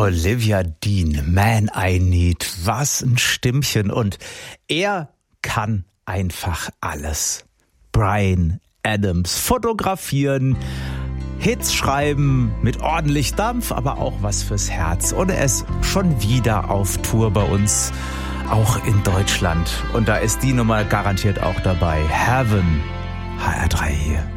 Olivia Dean, Man I Need, was ein Stimmchen. Und er kann einfach alles. Bryan Adams, fotografieren, Hits schreiben mit ordentlich Dampf, aber auch was fürs Herz. Und er ist schon wieder auf Tour bei uns, auch in Deutschland. Und da ist die Nummer garantiert auch dabei. Heaven, HR3 hier.